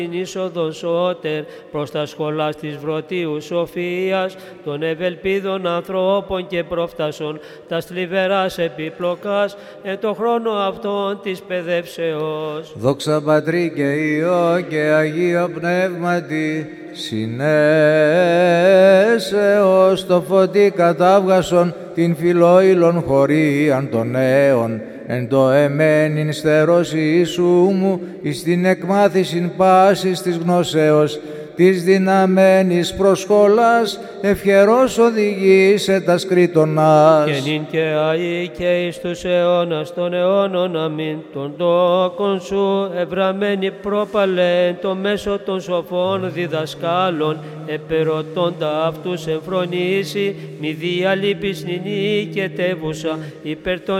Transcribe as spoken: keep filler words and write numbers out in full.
την είσοδον σώτερ προς τα σχολάς της βρωτίου σοφίας, των ευελπίδων ανθρώπων και προφτάσεων, τα θλιβεράς επιπλοκάς, εν το χρόνο αυτών της παιδεύσεως. Δόξα Πατρί και Υιό και Αγίο Πνεύματι, συνέσεως το φωτί κατάβγασον την φιλόιλον χωρίαν των αίων, εν το εμένην στερός Ιησού μου, εις την εκμάθησιν πάσης της γνωσέως, της δυναμένης προσχολάς, ευχερός οδηγήσε τας κρίτονας. Και νυν και αεί και εις τους αιώνας των αιώνων, αμήν. Τον τόκον σου ευραμένη πρόπαλε το μέσο των σοφών διδασκάλων, επερωτώντα αυτούς εμφρονήσει, μη διαλείπεις νηνή και τεύουσα, υπέρ των